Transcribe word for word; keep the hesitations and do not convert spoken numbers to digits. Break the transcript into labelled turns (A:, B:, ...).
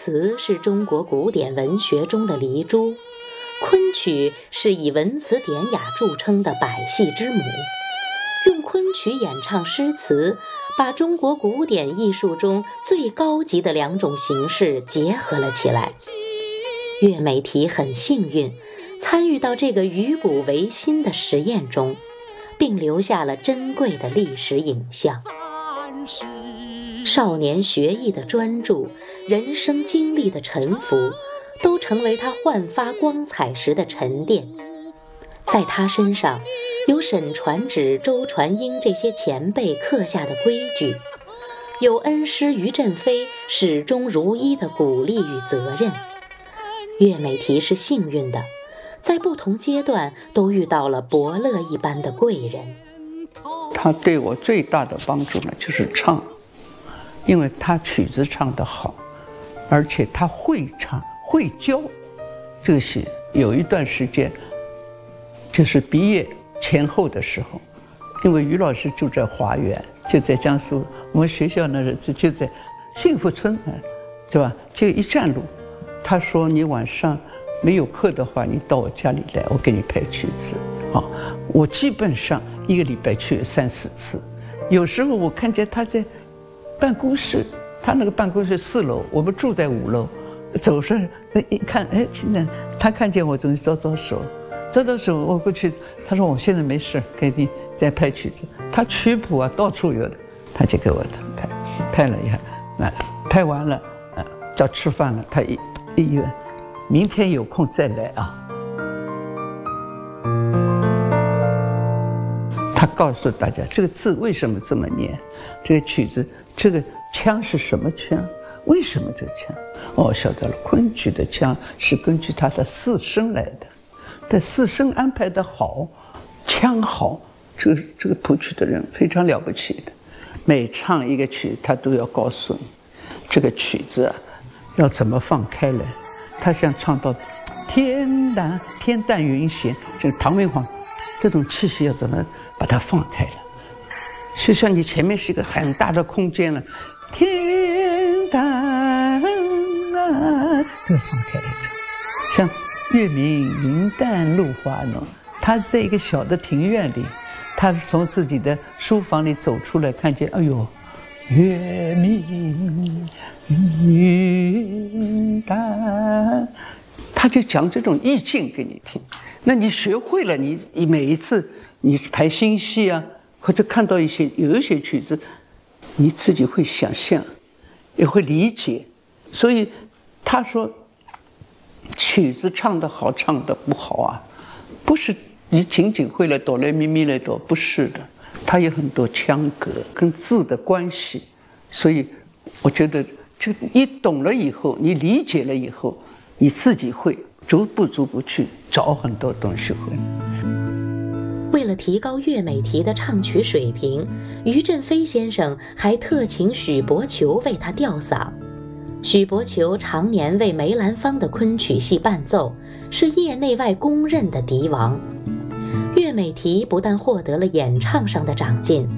A: 词是中国古典文学中的黎珠，昆曲是以文辞典雅著称的百戏之母。用昆曲演唱诗词，把中国古典艺术中最高级的两种形式结合了起来。岳美缇很幸运，参与到这个与古为新的实验中，并留下了珍贵的历史影像。少年学艺的专注，人生经历的沉浮，都成为他焕发光彩时的沉淀。在他身上，有沈传芷、周传英这些前辈刻下的规矩，有恩师于振飞始终如一的鼓励与责任。岳美缇是幸运的，在不同阶段都遇到了伯乐一般的贵人。
B: 他对我最大的帮助呢，就是唱，因为他曲子唱得好，而且他会唱会教。这个是有一段时间，就是毕业前后的时候，因为于老师住在华园，就在江苏，我们学校那日子就在幸福村，对吧？就一站路。他说：“你晚上没有课的话，你到我家里来，我给你排曲子。”好，我基本上一个礼拜去三四次。有时候我看见他在办公室，他那个办公室四楼，我们住在五楼，走上一看，哎，现在他看见我，总是招招手。招招手，我过去，他说我现在没事，给你再拍曲子。他曲谱啊到处有的，他就给我拍，拍了一下，那拍完了，呃，叫吃饭了，他一一问，明天有空再来啊。他告诉大家这个字为什么这么念，这个曲子这个腔是什么腔，为什么这个腔？哦，晓得了，昆曲的腔是根据它的四声来的。但四声安排的好，腔好，这个这个谱曲的人非常了不起的。每唱一个曲，他都要告诉你，这个曲子啊，要怎么放开来。他想唱到天淡天淡云闲，这个唐明皇这种气息要怎么把它放开了？就像你前面是一个很大的空间了，天淡啊，都要放开来唱，像。月明云淡露华浓，他在一个小的庭院里，他从自己的书房里走出来，看见，哎呦，月明云淡，他就讲这种意境给你听。那你学会了，你你每一次你排新戏啊，或者看到一些有一些曲子，你自己会想象，也会理解。所以他说。曲子唱得好，唱得不好啊，不是你仅仅会了哆来咪咪来哆，不是的，它有很多腔格跟字的关系，所以我觉得这你懂了以后，你理解了以后，你自己会逐步逐步去找很多东西回来。
A: 为了提高岳美缇的唱曲水平，于振飞先生还特请许伯求为他吊嗓。许伯求常年为梅兰芳的昆曲戏伴奏，是业内外公认的笛王。岳美缇不但获得了演唱上的长进，